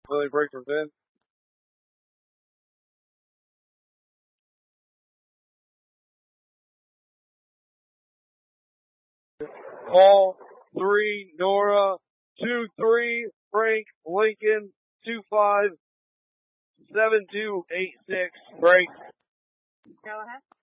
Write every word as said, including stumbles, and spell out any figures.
Lily Breakers in. Paul, three, Nora, two, three, Frank, Lincoln, two, five, seven, two, eight, six, break. Go ahead.